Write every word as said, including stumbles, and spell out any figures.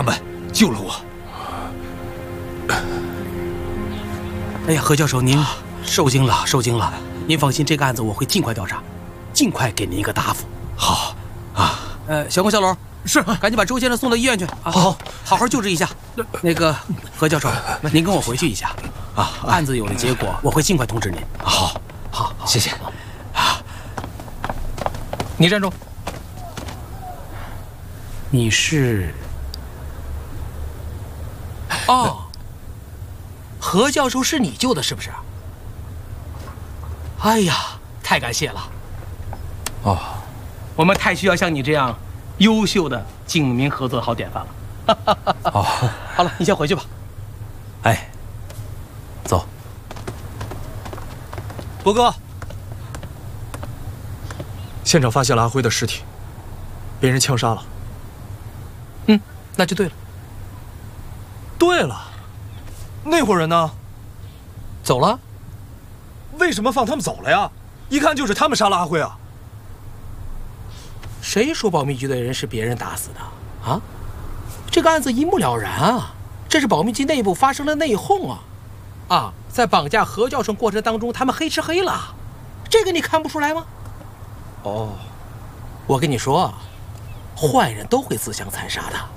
们救了我。 哎呀，何教授，您受惊了，受惊了。您放心，这个案子我会尽快调查，尽快给您一个答复。 好，啊， 呃，小龚、小楼， 是， 赶紧把周先生送到医院去啊！ 好， 好好救治一下。那个何教授，您跟我回去一下啊。案子有了结果，我会尽快通知您。 好，好，谢谢。 啊， 你站住！ 你是？哦。何教授是你救的，是不是？哎呀，太感谢了！ 哦， 我们太需要像你这样优秀的警民合作的好典范了。 哦， 好了，你先回去吧。 哎，走。 博哥，现场发现了阿辉的尸体，被人枪杀了。 嗯，那就对了。 对了。那伙人呢？ 走了？ 为什么放他们走了呀？一看就是他们杀了阿辉啊！ 谁说保密局的人是别人打死的啊？这个案子一目了然啊！这是保密局内部发生了内讧啊！啊，在绑架何教授过程当中，他们黑吃黑了，这个你看不出来吗？ 哦， 我跟你说，坏人都会自相残杀的。